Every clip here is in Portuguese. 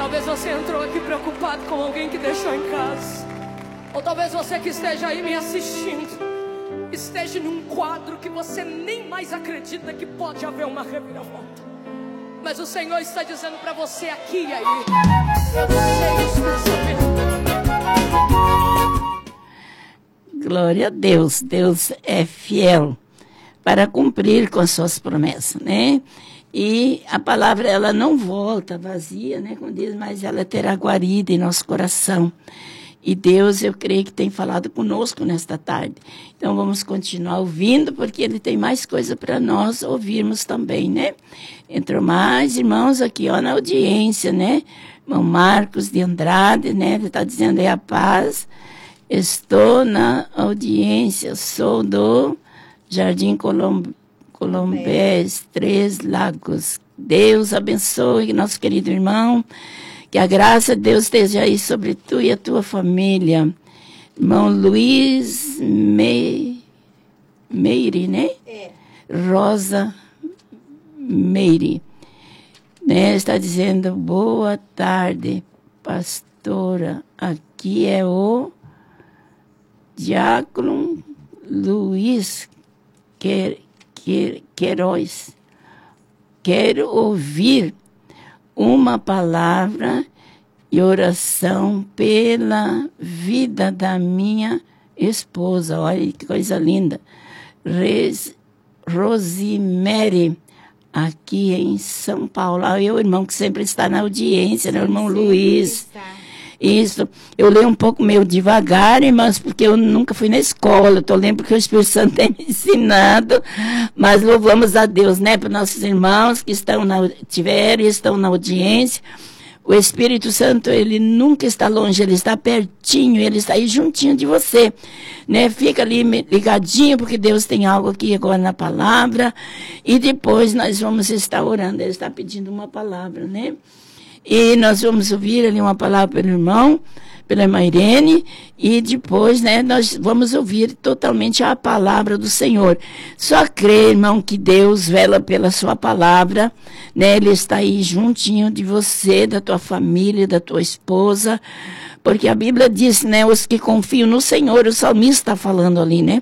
Talvez você entrou aqui preocupado com alguém que deixou em casa. Ou talvez você que esteja aí me assistindo esteja num quadro que você nem mais acredita que pode haver uma reviravolta. Mas o Senhor está dizendo para você aqui e aí: eu sei os pensamentos. Glória a Deus. Deus é fiel para cumprir com as suas promessas, né? E a palavra, ela não volta vazia, né? Como diz, mas ela terá guarida em nosso coração. E Deus, eu creio que tem falado conosco nesta tarde. Então, vamos continuar ouvindo, porque Ele tem mais coisa para nós ouvirmos também, né? Entrou mais irmãos aqui, ó, na audiência, né? Irmão Marcos de Andrade, né? Ele está dizendo aí a paz. Estou na audiência, sou do Jardim Colombés, Três Lagos. Deus abençoe nosso querido irmão. Que a graça de Deus esteja aí sobre tu e a tua família. Irmão Luiz Meire, né? Rosa Meire. Né? Está dizendo, boa tarde, pastora. Aqui é o Diácono Luiz Queiroz. Quero ouvir uma palavra e oração pela vida da minha esposa. Olha que coisa linda. Rosemary, aqui em São Paulo. Ah, o irmão que sempre está na audiência, né? O irmão Luiz. Isso, eu leio um pouco meio devagar, irmãos, porque eu nunca fui na escola. Estou lendo porque o Espírito Santo tem me ensinado, mas louvamos a Deus, né, para nossos irmãos que estão estão na audiência. O Espírito Santo, ele nunca está longe, ele está pertinho, ele está aí juntinho de você, né? Fica ali ligadinho, porque Deus tem algo aqui agora na palavra, e depois nós vamos estar orando. Ele está pedindo uma palavra, né? E nós vamos ouvir ali uma palavra pelo irmão, pela irmã Irene, e depois, né, nós vamos ouvir totalmente a palavra do Senhor. Só crê, irmão, que Deus vela pela sua palavra, né? Ele está aí juntinho de você, da tua família, da tua esposa, porque a Bíblia diz, né, os que confiam no Senhor, o salmista está falando ali, né?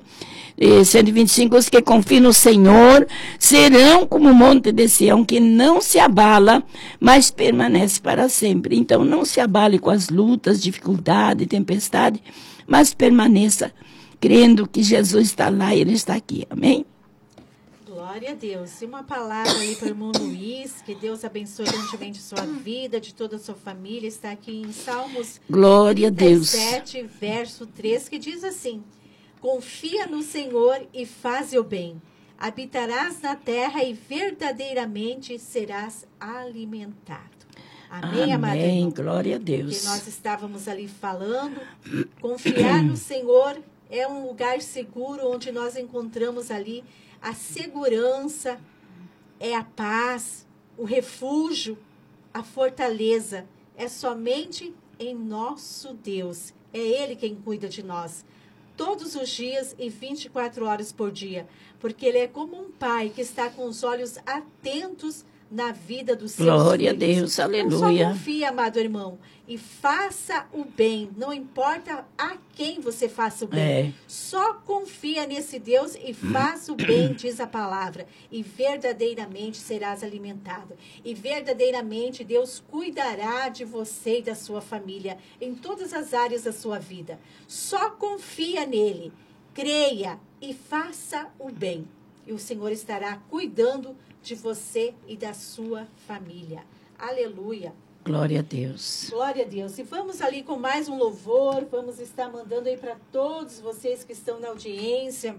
125, os que confiam no Senhor serão como o monte de Sião, que não se abala, mas permanece para sempre. Então, não se abale com as lutas, dificuldade, tempestade, mas permaneça crendo que Jesus está lá e Ele está aqui. Amém? Glória a Deus. E uma palavra aí para o irmão Luiz, que Deus abençoe grandemente sua vida, de toda a sua família. Está aqui em Salmos Glória a Deus. 37, verso 3, que diz assim: confia no Senhor e faze o bem. Habitarás na terra e verdadeiramente serás alimentado. Amém, amado irmão? Amém, glória a Deus. Porque nós estávamos ali falando, confiar no Senhor é um lugar seguro, onde nós encontramos ali a segurança, é a paz, o refúgio, a fortaleza. É somente em nosso Deus. É Ele quem cuida de nós. Todos os dias e 24 horas por dia, porque Ele é como um pai que está com os olhos atentos na vida dos seus Glória filhos. a Deus, aleluia. Então, só confia, amado irmão, e faça o bem. Não importa a quem você faça o bem. Só confia nesse Deus e faça o bem, diz a palavra. E verdadeiramente serás alimentado. E verdadeiramente Deus cuidará de você e da sua família em todas as áreas da sua vida. Só confia nele, creia e faça o bem. E o Senhor estará cuidando de você e da sua família. Aleluia. Glória a Deus. Glória a Deus. E vamos ali com mais um louvor. Vamos estar mandando aí para todos vocês que estão na audiência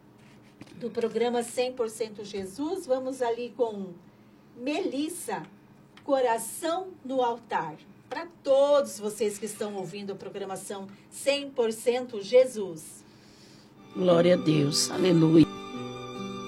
do programa 100% Jesus. Vamos ali com Melissa, Coração no Altar. Para todos vocês que estão ouvindo a programação 100% Jesus. Glória a Deus. Aleluia.